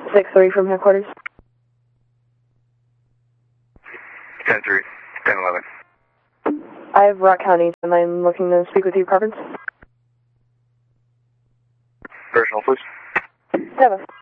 6-3 from headquarters. 10-3, 10-11. I have Rock County, and I'm looking to speak with you, Province. Personal, please. Have a